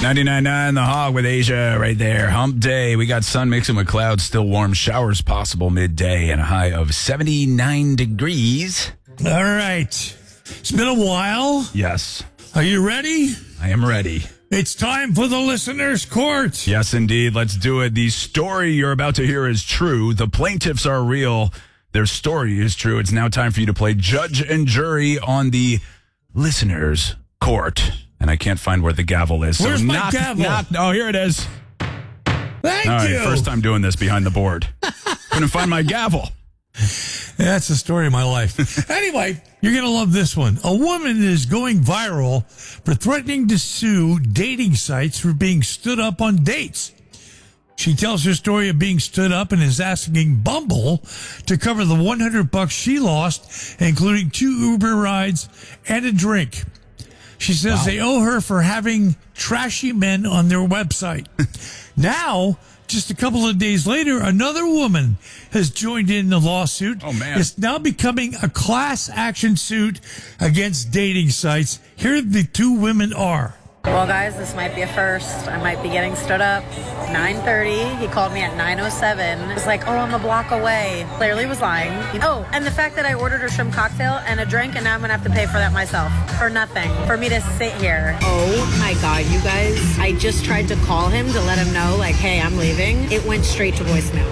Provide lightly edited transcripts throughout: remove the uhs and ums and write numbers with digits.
99.9 The Hog with Asia right there. Hump day. We got sun mixing with clouds, still warm, showers possible midday, and a high of 79 degrees. All right. It's been a while. Yes. Are you ready? I am ready. It's time for the listener's court. Yes, indeed. Let's do it. The story you're about to hear is true. The plaintiffs are real. Their story is true. It's now time for you to play judge and jury on the listener's court. And I can't find where the gavel is. Where's so my gavel? Oh, here it is. Thank All right, you. first time doing this behind the board. Couldn't find my gavel. That's the story of my life. Anyway, you're going to love this one. A woman is going viral for threatening to sue dating sites for being stood up on dates. She tells her story of being stood up and is asking Bumble to cover the $100 she lost, including 2 Uber rides and a drink. She says they owe her for having trashy men on their website. Now, just a couple of days later, another woman has joined in the lawsuit. Oh, man. It's now becoming a class action suit against dating sites. Here the 2 women are. Well, guys, this might be a first. I might be getting stood up. 9:30. He called me at 9:07. He was like, oh, I'm a block away. Clearly was lying. Oh, and the fact that I ordered a shrimp cocktail and a drink, and now I'm going to have to pay for that myself. For nothing. For me to sit here. Oh, my God, you guys. I just tried to call him to let him know, like, hey, I'm leaving. It went straight to voicemail.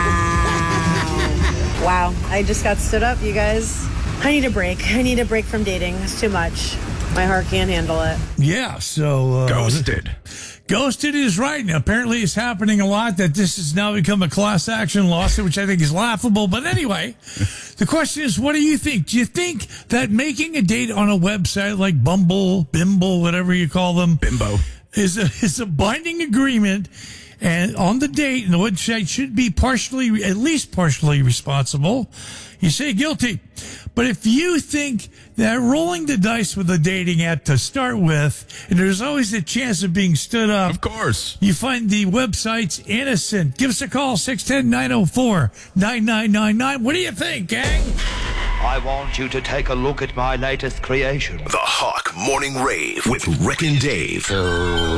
Wow. Wow. I just got stood up, you guys. I need a break. I need a break from dating. It's too much. My heart can't handle it. Yeah, so... Ghosted. Ghosted is right. Now, apparently it's happening a lot that this has now become a class action lawsuit, which I think is laughable. But anyway, the question is, what do you think? Do you think that making a date on a website like Bimble, whatever you call them, Bimbo, is a binding agreement, and on the date, and the website should be at least partially responsible? You say guilty. But if you think that rolling the dice with a dating app to start with, and there's always a chance of being stood up. Of course. You find the website's innocent. Give us a call, 610-904-9999. What do you think, gang? I want you to take a look at my latest creation. The Hawk Morning Rave with Rick and Dave.